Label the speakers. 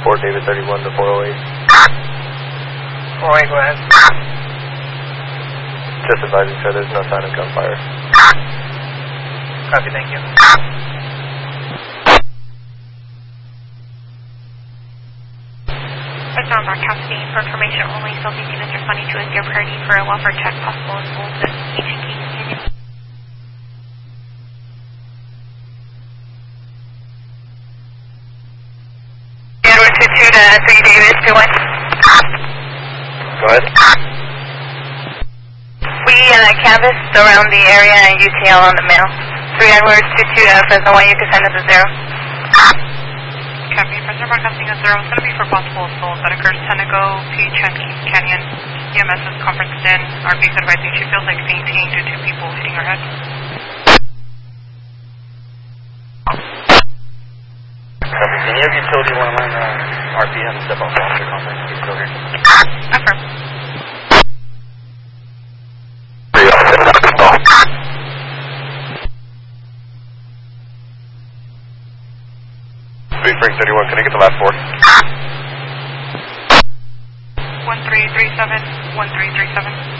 Speaker 1: report David 31 to 408.
Speaker 2: 408, go ahead.
Speaker 1: Just advising, sir, there's no sign of gunfire.
Speaker 2: Copy, thank you.
Speaker 3: It's on broadcasting for information only. Selfie units responding to a gear priority for a welfare check possible in schools at Ancient King Canyon.
Speaker 4: Edward 22 to 3 Davis, 21.
Speaker 1: Go ahead.
Speaker 4: We canvassed around the area and UTL on the mail. 3 Edwards 22 to Fresno 1, you can send us a 0.
Speaker 3: Copy, Fresno broadcasting a 0. It's going to be for possible assault that occurs 10 ago, Ancient King Canyon. EMS is conferenced in. RB is advising she feels like being pinged due to people hitting her head.
Speaker 1: Copy. Can you have utility 1 line RP have to step off the officer conference? He's still here.
Speaker 3: Affirm.
Speaker 1: Spring 31, can I get the last 4?
Speaker 3: 1337, 1337.